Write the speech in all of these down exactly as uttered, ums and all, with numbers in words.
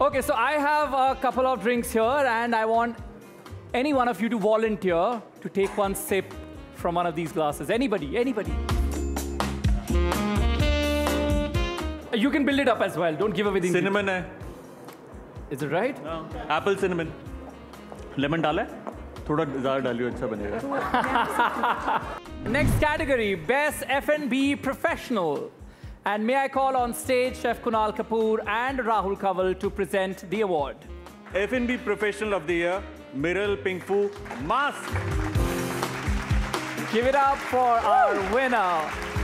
Okay, so I have a couple of drinks here, and I want any one of you to volunteer to take one sip from one of these glasses. Anybody, anybody. You can build it up as well. Don't give away the Cinnamon hai. Is it right? No. Apple cinnamon. Lemon डाला है? थोड़ा ज़्यादा डालियो अच्छा बनेगा. Next category, Best F and B Professional. And may I call on stage Chef Kunal Kapoor and Rahul Kanwal to present the award. F and B Professional of the Year, Miral Pinkfu Mask. Give it up for our winner.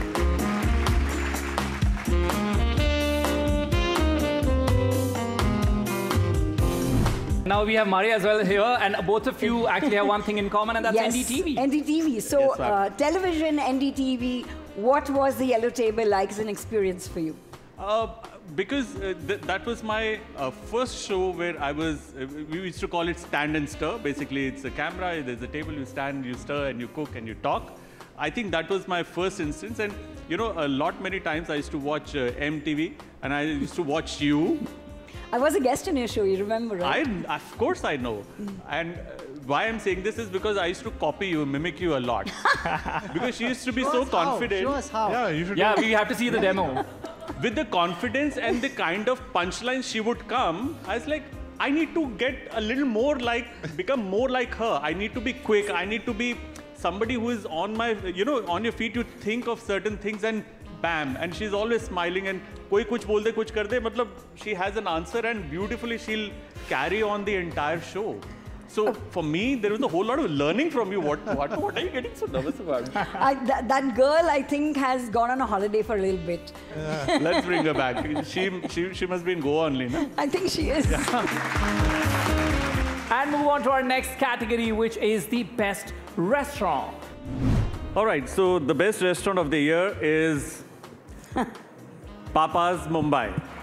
Now we have Mari as well here, and both of you actually have one thing in common, and that's yes, N D T V. N D T V. So, Yes, uh, television, N D T V, what was the Yellow Table like as an experience for you? Uh, because uh, th that was my uh, first show where I was, uh, we used to call it stand and stir. Basically, it's a camera, there's a table, you stand, you stir, and you cook, and you talk. I think that was my first instance. And, you know, a lot, many times I used to watch uh, M T V, and I used to watch you. I was a guest on your show, you remember, right? I, of course I know. Mm. And uh, why I'm saying this is because I used to copy you, mimic you a lot. Because she used to be Show so us how. confident. Show us how. Yeah, you should. Yeah, we have to see the demo. With the confidence and the kind of punchlines she would come, I was like, I need to get a little more like, become more like her. I need to be quick. I need to be somebody who is on my, you know, on your feet. You think of certain things and bam. And she's always smiling and koi kuch bol de, kuch kar de. Matlab, she has an answer and beautifully she'll carry on the entire show. So for me, there was a whole lot of learning from you. What, what, what are you getting so nervous about? I, th that girl, I think, has gone on a holiday for a little bit. Yeah. Let's bring her back. She, she, she must be in Goa only, no? I think she is. And move on to our next category, which is the best restaurant. All right, so the best restaurant of the year is Papa's Mumbai.